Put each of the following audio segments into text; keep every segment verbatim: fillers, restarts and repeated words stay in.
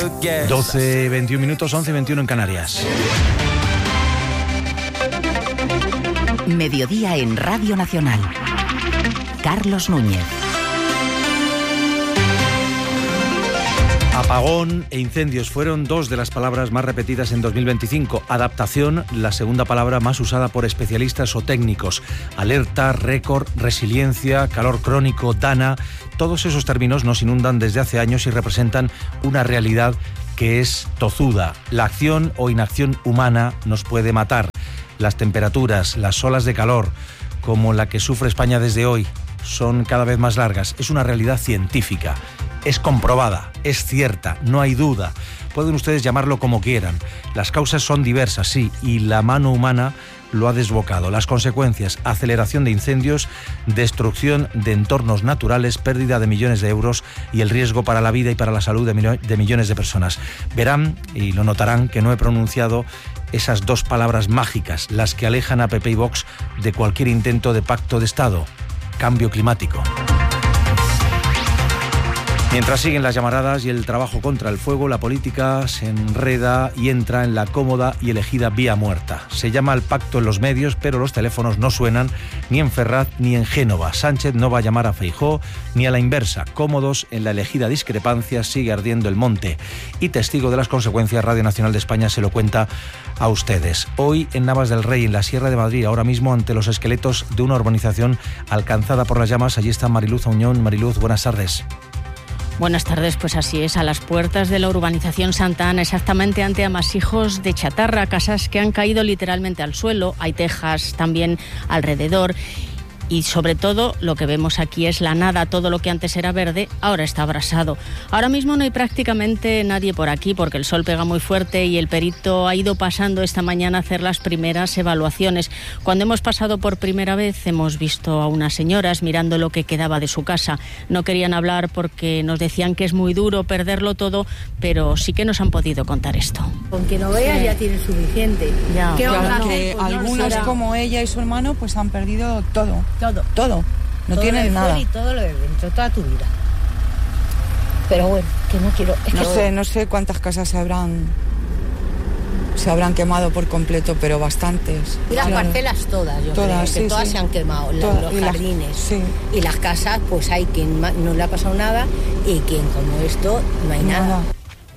doce veintiún minutos, once veintiuno en Canarias. Mediodía en Radio Nacional. Carlos Núñez. Apagón e incendios fueron dos de las palabras más repetidas en dos mil veinticinco. Adaptación, la segunda palabra más usada por especialistas o técnicos. Alerta, récord, resiliencia, calor crónico, dana. Todos esos términos nos inundan desde hace años y representan una realidad que es tozuda. La acción o inacción humana nos puede matar. Las temperaturas, las olas de calor, como la que sufre España desde hoy, son cada vez más largas. Es una realidad científica. Es comprobada, es cierta, no hay duda. Pueden ustedes llamarlo como quieran. Las causas son diversas, sí, y la mano humana lo ha desbocado. Las consecuencias: aceleración de incendios, destrucción de entornos naturales, pérdida de millones de euros y el riesgo para la vida y para la salud de, millo- de millones de personas. Verán, y lo notarán, que no he pronunciado esas dos palabras mágicas, las que alejan a P P y Vox de cualquier intento de pacto de Estado: cambio climático. Mientras siguen las llamaradas y el trabajo contra el fuego, la política se enreda y entra en la cómoda y elegida vía muerta. Se llama al pacto en los medios, pero los teléfonos no suenan ni en Ferraz ni en Génova. Sánchez no va a llamar a Feijóo ni a la inversa. Cómodos en la elegida discrepancia, sigue ardiendo el monte. Y testigo de las consecuencias, Radio Nacional de España se lo cuenta a ustedes. Hoy en Navas del Rey, en la Sierra de Madrid, ahora mismo ante los esqueletos de una urbanización alcanzada por las llamas. Allí está Mariluz Auñón. Mariluz, buenas tardes. Buenas tardes, pues así es, a las puertas de la urbanización Santa Ana, exactamente ante amasijos de chatarra, casas que han caído literalmente al suelo, hay tejas también alrededor. Y sobre todo lo que vemos aquí es la nada, todo lo que antes era verde ahora está abrasado. Ahora mismo no hay prácticamente nadie por aquí porque el sol pega muy fuerte y el perito ha ido pasando esta mañana a hacer las primeras evaluaciones. Cuando hemos pasado por primera vez hemos visto a unas señoras mirando lo que quedaba de su casa. No querían hablar porque nos decían que es muy duro perderlo todo, pero sí que nos han podido contar esto. Con que no veas sí. Ya tienes suficiente. Ya. ¿Qué Claro, vamos a que hacer? Pues algunos no, como ella y su hermano pues han perdido todo. Todo. Todo. No todo tienen lo de nada. fuera y todo lo de dentro, toda tu vida. Pero bueno, que no quiero... Es No que sé, no sé cuántas casas se habrán se habrán quemado por completo, pero bastantes. Y las Claro. parcelas todas, yo Todas, creo, que sí, todas sí. se han quemado, la- Todas. los Y las- jardines. sí. Y las casas, pues hay quien ma- no le ha pasado nada y quien como esto no hay nada. Nada.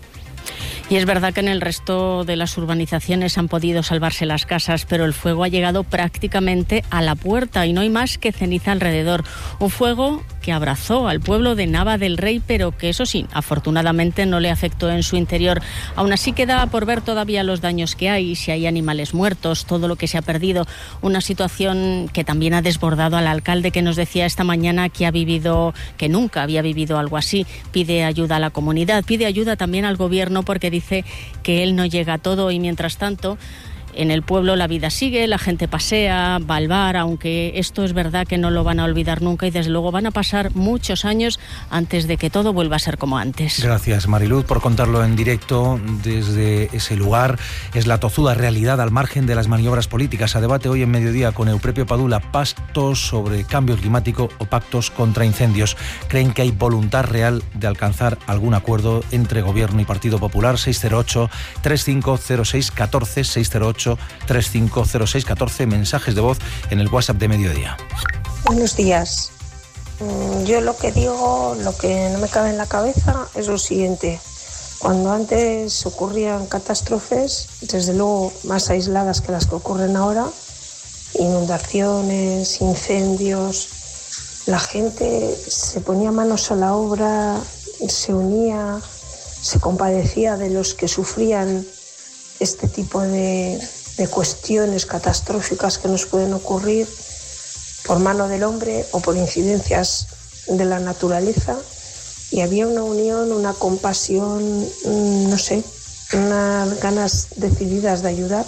Y es verdad que en el resto de las urbanizaciones han podido salvarse las casas, pero el fuego ha llegado prácticamente a la puerta y no hay más que ceniza alrededor. Un fuego que abrazó al pueblo de Nava del Rey, pero que eso sí, afortunadamente no le afectó en su interior. Aún así queda por ver todavía los daños que hay, si hay animales muertos, todo lo que se ha perdido. Una situación que también ha desbordado al alcalde, que nos decía esta mañana que ha vivido, que nunca había vivido algo así. Pide ayuda a la comunidad, pide ayuda también al gobierno porque dice que él no llega a todo y mientras tanto en el pueblo la vida sigue, la gente pasea, va al bar, aunque esto es verdad que no lo van a olvidar nunca y desde luego van a pasar muchos años antes de que todo vuelva a ser como antes. Gracias, Mariluz, por contarlo en directo desde ese lugar. Es la tozuda realidad al margen de las maniobras políticas. A debate hoy en Mediodía con Euprepio Padula, pactos sobre cambio climático o pactos contra incendios. ¿Creen que hay voluntad real de alcanzar algún acuerdo entre Gobierno y Partido Popular? seis cero ocho, tres cinco cero seis, uno cuatro, seis cero ocho, tres cinco cero seis, uno cuatro, mensajes de voz en el WhatsApp de Mediodía. Buenos días. Yo lo que digo, lo que no me cabe en la cabeza es lo siguiente. Cuando antes ocurrían catástrofes, desde luego más aisladas que las que ocurren ahora, inundaciones, incendios, la gente se ponía manos a la obra, se unía, se compadecía de los que sufrían este tipo de, de cuestiones catastróficas que nos pueden ocurrir por mano del hombre o por incidencias de la naturaleza, y había una unión, una compasión, no sé, unas ganas decididas de ayudar.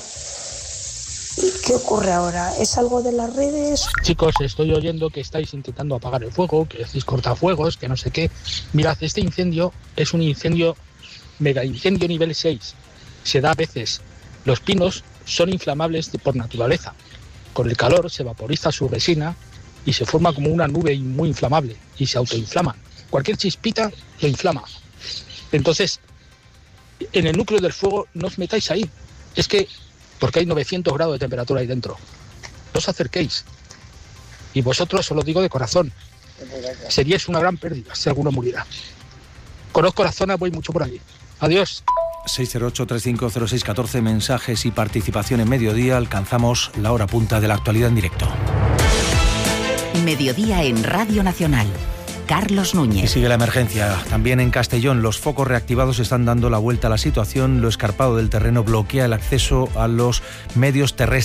¿Y qué ocurre ahora? ¿Es algo de las redes? Chicos, estoy oyendo que estáis intentando apagar el fuego, que decís cortafuegos, que no sé qué. Mirad, este incendio es un incendio, mega incendio nivel seis. Se da a veces. Los pinos son inflamables de, por naturaleza. Con el calor se vaporiza su resina y se forma como una nube muy inflamable y se autoinflaman. Cualquier chispita lo inflama. Entonces, en el núcleo del fuego no os metáis ahí. Es que, porque hay novecientos grados de temperatura ahí dentro. No os acerquéis. Y vosotros, os lo digo de corazón, seríais una gran pérdida si alguno muriera. Conozco la zona, voy mucho por allí. Adiós. seis cero ocho, tres cinco cero seis, uno cuatro, mensajes y participación en Mediodía. Alcanzamos la hora punta de la actualidad en directo. Mediodía en Radio Nacional. Carlos Y Núñez. sigue la emergencia. También en Castellón, los focos reactivados están dando la vuelta a la situación. Lo escarpado del terreno bloquea el acceso a los medios terrestres.